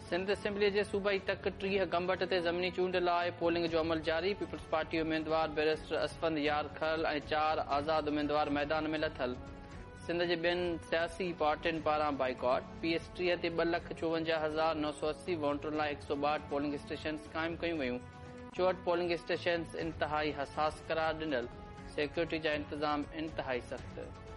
Sindh assembly जे सूबाई तक 30 गंबट ते ज़मीनी चूंड लाइ पोलिंग जो अमल जारी। पीपल्स पार्टी उम्मीदवार बैरिस्टर असफंद यार खल ऐं 4 आज़ाद उम्मीदवार मैदान में लथल। सिंध जे ॿियनि सियासी पार्टियुनि पारां बाइकॉट। PS3 ते 2,54,980 वोटरनि लाइ 162 पोलिंग स्टेशन्स क़ाइमु कयूं वयूं। 64 पोलिंग स्टेशन्स इंतहाई हसास करार ॾिनल। सिक्योरिटी जा इंतज़ाम इंतहाई सख़्त।